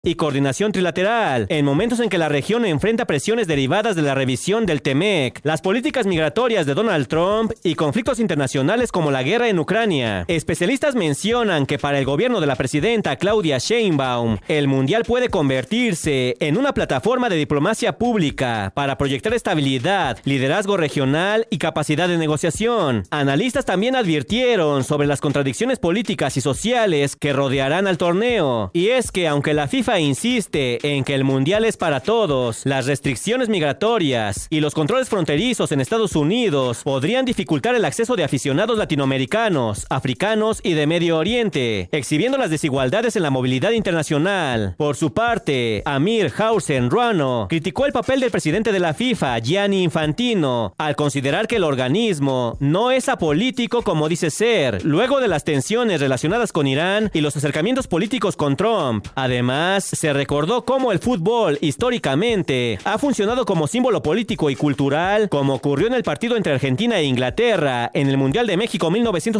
y coordinación trilateral, en momentos en que la región enfrenta presiones derivadas de la revisión del TEMEC, las políticas migratorias de Donald Trump y conflictos internacionales como la guerra en Ucrania. Especialistas mencionan que para el gobierno de la presidenta Claudia Sheinbaum, el Mundial puede convertirse en una plataforma de diplomacia pública para proyectar estabilidad, liderazgo regional y capacidad de negociación. Analistas también advirtieron sobre las contradicciones políticas y sociales que rodearán al torneo. Y es que aunque la FIFA insiste en que el Mundial es para todos, las restricciones migratorias y los controles fronterizos en Estados Unidos podrían dificultar el acceso de aficionados latinoamericanos, africanos y de Medio Oriente, exhibiendo las desigualdades en la movilidad internacional. Por su parte, Amir Housen Ruano criticó el papel del presidente de la FIFA, Gianni Infantino, al considerar que el organismo no es apolítico como dice ser, luego de las tensiones relacionadas con Irán y los acercamientos políticos con Trump. Además, se recordó cómo el fútbol, históricamente, ha funcionado como símbolo político y cultural, como ocurrió en el partido entre Argentina e Inglaterra en el Mundial de México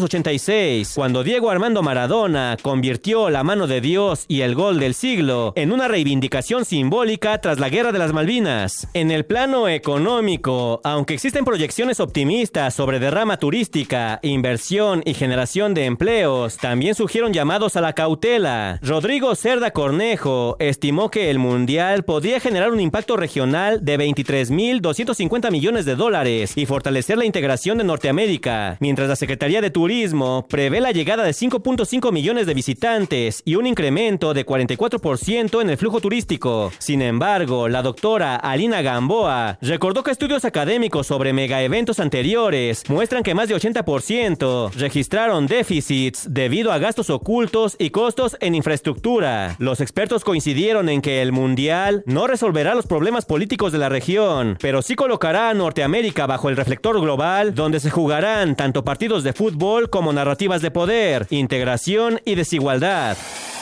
1986, cuando Diego Armando Maradona convirtió la mano de Dios y el gol del siglo en una reivindicación simbólica tras la Guerra de las Malvinas. En el plano económico, aunque existen proyecciones optimistas sobre derrama turística, inversión y generación de empleos, también surgieron llamados a la cautela. Rodrigo Cerda Cornejo estimó que el Mundial podría generar un impacto regional de $23,250 millones y fortalecer la integración de Norteamérica, mientras la Secretaría de Turismo prevé la llegada de 5.5 millones de visitantes y un incremento de 44% en el flujo turístico. Sin embargo, la doctora Alina Gamboa recordó que estudios académicos sobre megaeventos anteriores muestran que más de 80% registraron déficits debido a gastos ocultos y costos en infraestructura. Los expertos coincidieron en que el Mundial no resolverá los problemas políticos de la región, pero sí colocará a Norteamérica bajo el reflector global, donde se jugarán tanto partidos de fútbol como narrativas de poder, integración y desigualdad.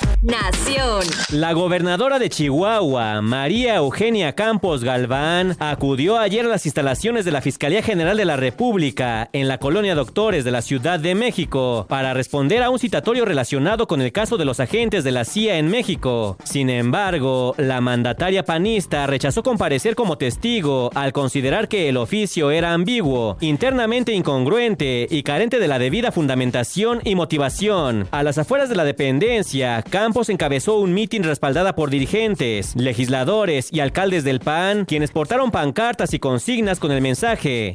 Nación. La gobernadora de Chihuahua, María Eugenia Campos Galván, acudió ayer a las instalaciones de la Fiscalía General de la República en la colonia Doctores de la Ciudad de México para responder a un citatorio relacionado con el caso de los agentes de la CIA en México. Sin embargo, la mandataria panista rechazó comparecer como testigo al considerar que el oficio era ambiguo, internamente incongruente y carente de la debida fundamentación y motivación. A las afueras de la dependencia, Campos encabezó un mitin respaldada por dirigentes, legisladores y alcaldes del PAN, quienes portaron pancartas y consignas con el mensaje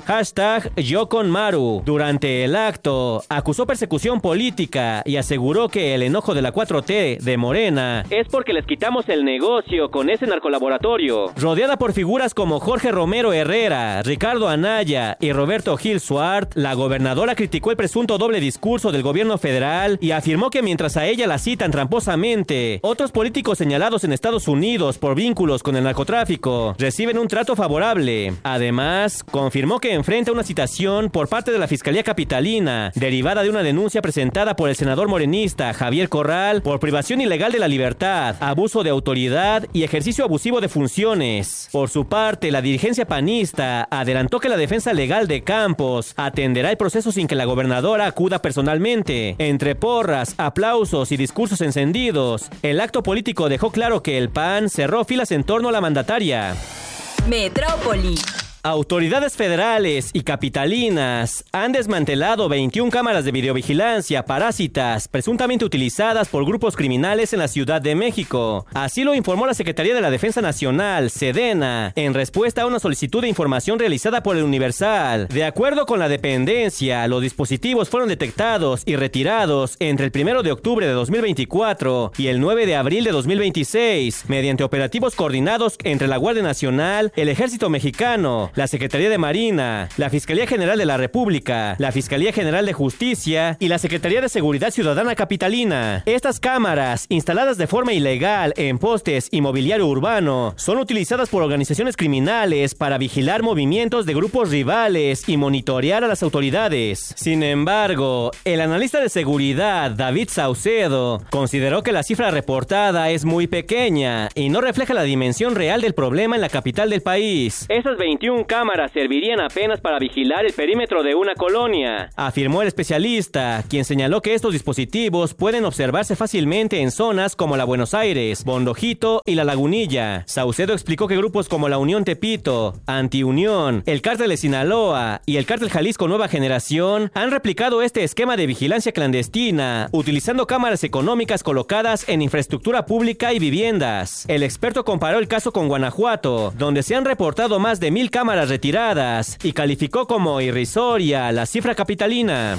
#YoConMaru. Durante el acto, acusó persecución política y aseguró que el enojo de la 4T de Morena es porque les quitamos el negocio con ese narcolaboratorio. Rodeada por figuras como Jorge Romero Herrera, Ricardo Anaya y Roberto Gil Suart, la gobernadora criticó el presunto doble discurso del gobierno federal y afirmó que mientras a ella la citan tramposamente, otros políticos señalados en Estados Unidos por vínculos con el narcotráfico reciben un trato favorable. Además, confirmó que enfrenta una citación por parte de la Fiscalía Capitalina, derivada de una denuncia presentada por el senador morenista Javier Corral por privación ilegal de la libertad, abuso de autoridad y ejercicio abusivo de funciones. Por su parte, la dirigencia panista adelantó que la defensa legal de Campos atenderá el proceso sin que la gobernadora acuda personalmente. Entre porras, aplausos y discursos encendidos, el acto político dejó claro que el PAN cerró filas en torno a la mandataria. Metrópoli. Autoridades federales y capitalinas han desmantelado 21 cámaras de videovigilancia parásitas presuntamente utilizadas por grupos criminales en la Ciudad de México. Así lo informó la Secretaría de la Defensa Nacional, Sedena, en respuesta a una solicitud de información realizada por el Universal. De acuerdo con la dependencia, los dispositivos fueron detectados y retirados entre el 1 de octubre de 2024 y el 9 de abril de 2026, mediante operativos coordinados entre la Guardia Nacional, el Ejército Mexicano, la Secretaría de Marina, la Fiscalía General de la República, la Fiscalía General de Justicia y la Secretaría de Seguridad Ciudadana Capitalina. Estas cámaras, instaladas de forma ilegal en postes y mobiliario urbano, son utilizadas por organizaciones criminales para vigilar movimientos de grupos rivales y monitorear a las autoridades. Sin embargo, el analista de seguridad David Saucedo consideró que la cifra reportada es muy pequeña y no refleja la dimensión real del problema en la capital del país. Esas 21 100 cámaras servirían apenas para vigilar el perímetro de una colonia, afirmó el especialista, quien señaló que estos dispositivos pueden observarse fácilmente en zonas como la Buenos Aires, Bondojito y la Lagunilla. Saucedo explicó que grupos como la Unión Tepito, Antiunión, el Cártel de Sinaloa y el Cártel Jalisco Nueva Generación han replicado este esquema de vigilancia clandestina, utilizando cámaras económicas colocadas en infraestructura pública y viviendas. El experto comparó el caso con Guanajuato, donde se han reportado más de 1,000 cámaras retiradas, y calificó como irrisoria la cifra capitalina.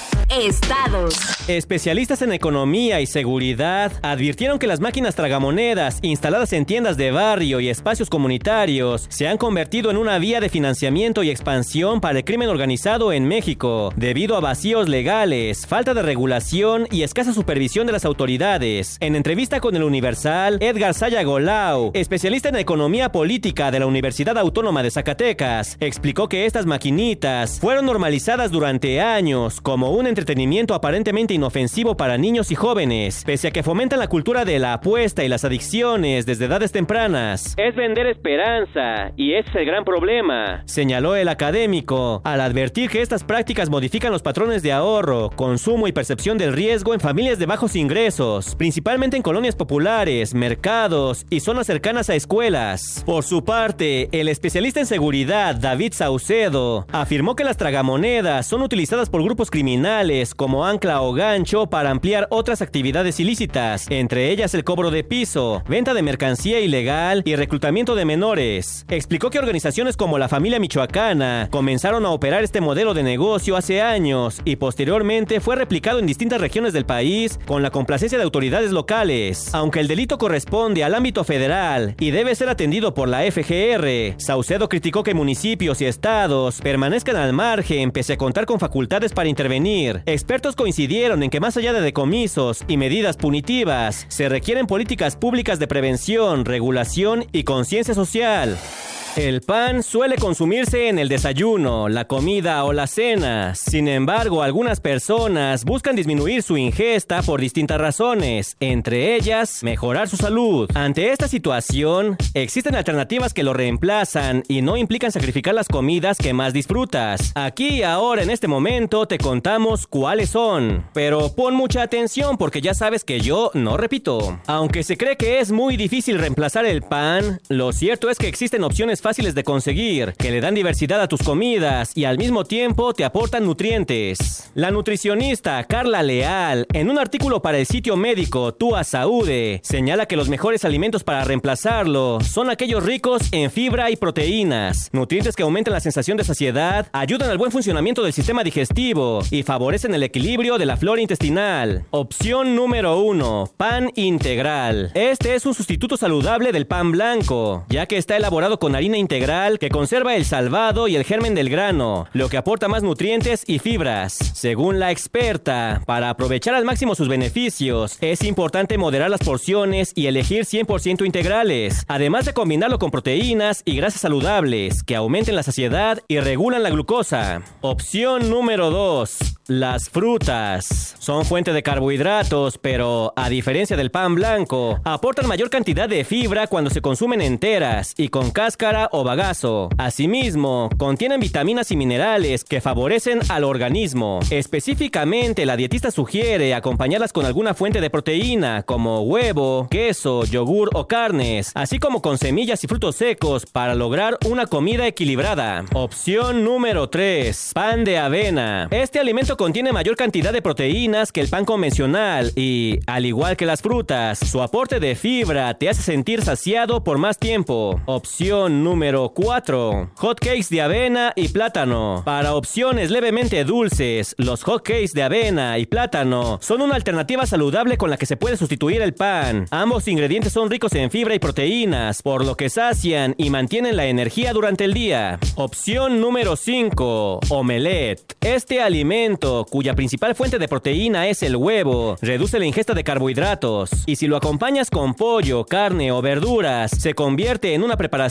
Estados. Especialistas en economía y seguridad advirtieron que las máquinas tragamonedas instaladas en tiendas de barrio y espacios comunitarios se han convertido en una vía de financiamiento y expansión para el crimen organizado en México, debido a vacíos legales, falta de regulación y escasa supervisión de las autoridades. En entrevista con el Universal, Edgar Sayagolao, especialista en economía política de la Universidad Autónoma de Zacatecas, explicó que estas maquinitas fueron normalizadas durante años como un entretenimiento aparentemente inofensivo para niños y jóvenes, pese a que fomentan la cultura de la apuesta y las adicciones desde edades tempranas. Es vender esperanza, y ese es el gran problema, señaló el académico, al advertir que estas prácticas modifican los patrones de ahorro, consumo y percepción del riesgo en familias de bajos ingresos, principalmente en colonias populares, mercados y zonas cercanas a escuelas. Por su parte, el especialista en seguridad, David Saucedo, afirmó que las tragamonedas son utilizadas por grupos criminales como ancla o gancho para ampliar otras actividades ilícitas, entre ellas el cobro de piso, venta de mercancía ilegal y reclutamiento de menores. Explicó que organizaciones como la Familia Michoacana comenzaron a operar este modelo de negocio hace años y posteriormente fue replicado en distintas regiones del país con la complacencia de autoridades locales. Aunque el delito corresponde al ámbito federal y debe ser atendido por la FGR, Saucedo criticó que municipios y estados permanezcan al margen pese a contar con facultades para intervenir. Expertos coincidieron en que más allá de decomisos y medidas punitivas, se requieren políticas públicas de prevención, regulación y conciencia social. El pan suele consumirse en el desayuno, la comida o la cena. Sin embargo, algunas personas buscan disminuir su ingesta por distintas razones, entre ellas, mejorar su salud. Ante esta situación, existen alternativas que lo reemplazan y no implican sacrificar las comidas que más disfrutas. Aquí y ahora, en este momento, te contamos cuáles son. Pero pon mucha atención porque ya sabes que yo no repito. Aunque se cree que es muy difícil reemplazar el pan, lo cierto es que existen opciones fáciles de conseguir, que le dan diversidad a tus comidas y al mismo tiempo te aportan nutrientes. La nutricionista Carla Leal, en un artículo para el sitio médico Tua Saúde, señala que los mejores alimentos para reemplazarlo son aquellos ricos en fibra y proteínas, nutrientes que aumentan la sensación de saciedad, ayudan al buen funcionamiento del sistema digestivo y favorecen el equilibrio de la flora intestinal. Opción número 1, pan integral. Este es un sustituto saludable del pan blanco, ya que está elaborado con harina integral que conserva el salvado y el germen del grano, lo que aporta más nutrientes y fibras. Según la experta, para aprovechar al máximo sus beneficios, es importante moderar las porciones y elegir 100% integrales, además de combinarlo con proteínas y grasas saludables que aumenten la saciedad y regulan la glucosa. Opción número 2. Las frutas. Son fuente de carbohidratos, pero, a diferencia del pan blanco, aportan mayor cantidad de fibra cuando se consumen enteras y con cáscara o bagazo. Asimismo, contienen vitaminas y minerales que favorecen al organismo. Específicamente, la dietista sugiere acompañarlas con alguna fuente de proteína, como huevo, queso, yogur o carnes, así como con semillas y frutos secos para lograr una comida equilibrada. Opción número 3. Pan de avena. Este alimento contiene mayor cantidad de proteínas que el pan convencional y, al igual que las frutas, su aporte de fibra te hace sentir saciado por más tiempo. Opción número 4. Hotcakes de avena y plátano. Para opciones levemente dulces, los hotcakes de avena y plátano son una alternativa saludable con la que se puede sustituir el pan. Ambos ingredientes son ricos en fibra y proteínas, por lo que sacian y mantienen la energía durante el día. Opción número 5. Omelette. Este alimento, cuya principal fuente de proteína es el huevo, reduce la ingesta de carbohidratos y si lo acompañas con pollo, carne o verduras, se convierte en una preparación rica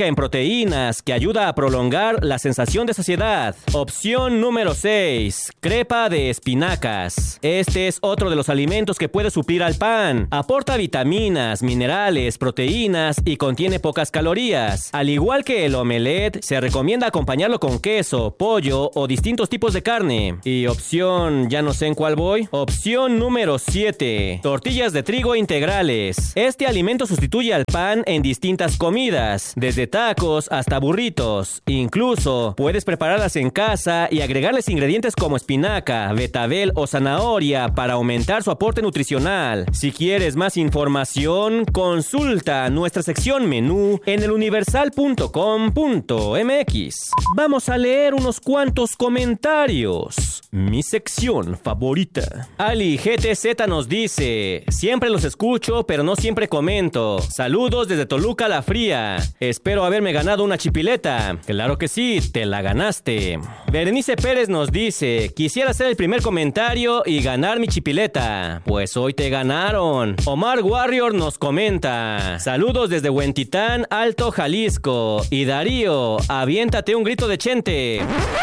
rica en proteínas que ayuda a prolongar la sensación de saciedad. Opción número 6. Crepa de espinacas. Este es otro de los alimentos que puede suplir al pan. Aporta vitaminas, minerales, proteínas y contiene pocas calorías. Al igual que el omelette, se recomienda acompañarlo con queso, pollo o distintos tipos de carne. Y opción, ya no sé en cuál voy. Opción número 7. Tortillas de trigo integrales. Este alimento sustituye al pan en distintas comidas, desde tacos hasta burritos. Incluso puedes prepararlas en casa y agregarles ingredientes como espinaca, betabel o zanahoria para aumentar su aporte nutricional. Si quieres más información, consulta nuestra sección menú en eluniversal.com.mx. Vamos a leer unos cuantos comentarios. Mi sección favorita. Ali GTZ nos dice: siempre los escucho, pero no siempre comento. Saludos desde Toluca la Fría. Espero haberme ganado una chipileta. Claro que sí, te la ganaste. Berenice Pérez nos dice: quisiera hacer el primer comentario y ganar mi chipileta. Pues hoy te ganaron. Omar Warrior nos comenta: saludos desde Huentitán, Alto Jalisco. Y Darío, aviéntate un grito de Chente.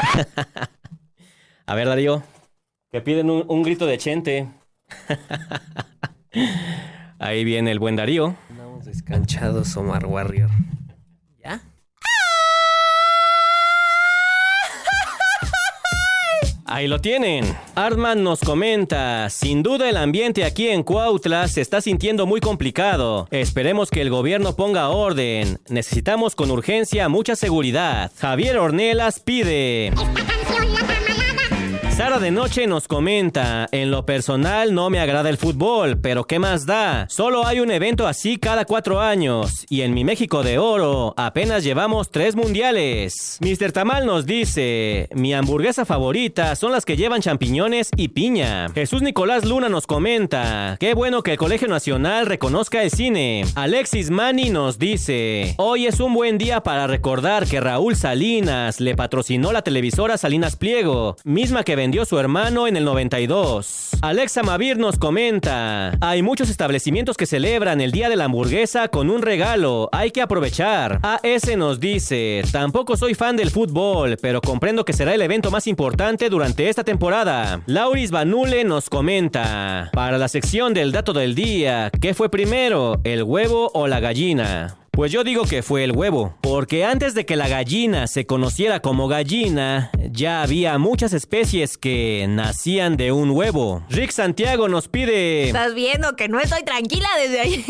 A ver, Darío, que piden un grito de Chente. Ahí viene el buen Darío. Andamos descanchados, Omar Warrior. ¿Ya? Ahí lo tienen. Artman nos comenta: sin duda el ambiente aquí en Cuautla se está sintiendo muy complicado. Esperemos que el gobierno ponga orden. Necesitamos con urgencia mucha seguridad. Javier Ornelas pide: esta canción la Sara de Noche nos comenta: en lo personal no me agrada el fútbol, pero ¿qué más da? Solo hay un evento así cada 4 años, y en mi México de oro apenas llevamos 3 mundiales. Mr. Tamal nos dice: mi hamburguesa favorita son las que llevan champiñones y piña. Jesús Nicolás Luna nos comenta: qué bueno que el Colegio Nacional reconozca el cine. Alexis Mani nos dice: hoy es un buen día para recordar que Raúl Salinas le patrocinó la televisora Salinas Pliego, misma que vendió su hermano en el 92. Alexa Mavir nos comenta: hay muchos establecimientos que celebran el día de la hamburguesa con un regalo, hay que aprovechar. AS nos dice: tampoco soy fan del fútbol, pero comprendo que será el evento más importante durante esta temporada. Lauris Vanule nos comenta: para la sección del dato del día, ¿qué fue primero, el huevo o la gallina? Pues yo digo que fue el huevo, porque antes de que la gallina se conociera como gallina, ya había muchas especies que nacían de un huevo. Rick Santiago nos pide: ¿estás viendo que no estoy tranquila desde ahí?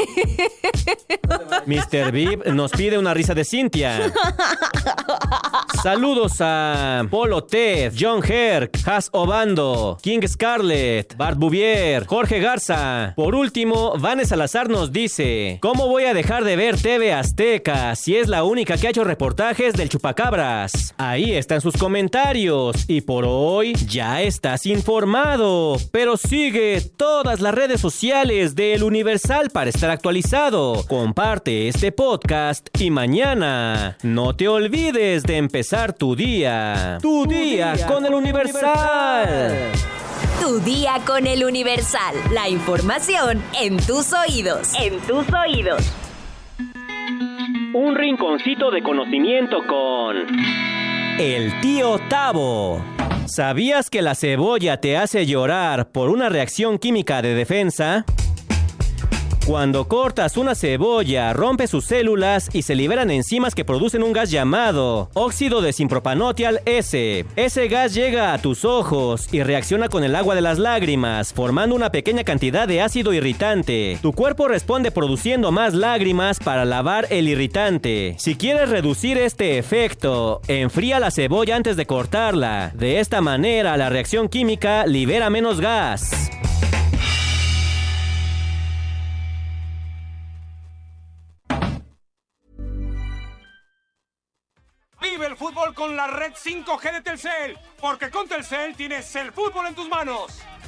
Mr. Bib nos pide una risa de Cintia. Saludos a Polo Ted, John Herc, Has Obando, King Scarlett, Bart Bouvier, Jorge Garza. Por último, Vanessa Salazar nos dice: ¿cómo voy a dejar de ver TV Azteca si es la única que ha hecho reportajes del chupacabras? Ahí están sus comentarios y por hoy ya estás informado, pero sigue todas las redes sociales de El Universal para estar actualizado. Comparte este podcast y mañana no te olvides de empezar tu día con El Universal. Tu día con El Universal. La información en tus oídos. En tus oídos. Un rinconcito de conocimiento con el tío Tavo. ¿Sabías que la cebolla te hace llorar por una reacción química de defensa? Cuando cortas una cebolla, rompe sus células y se liberan enzimas que producen un gas llamado óxido de simpropanotial S. Ese gas llega a tus ojos y reacciona con el agua de las lágrimas, formando una pequeña cantidad de ácido irritante. Tu cuerpo responde produciendo más lágrimas para lavar el irritante. Si quieres reducir este efecto, enfría la cebolla antes de cortarla. De esta manera, la reacción química libera menos gas. Vive el fútbol con la red 5G de Telcel, porque con Telcel tienes el fútbol en tus manos.